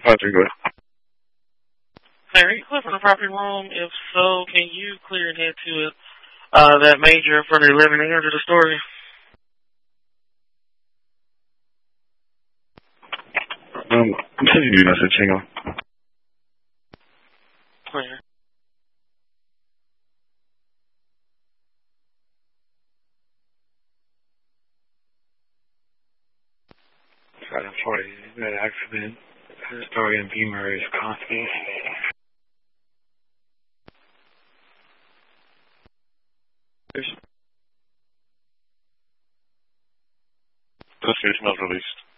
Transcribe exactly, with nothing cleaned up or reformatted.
five three, go ahead. Hey, are you clear from the property room? If so, can you clear and head to uh, that major for the eleven end of the story? Um, continue doing that, hang on. Clear. seven forty, that accident. Story in Beamer is constant. Investigation was released.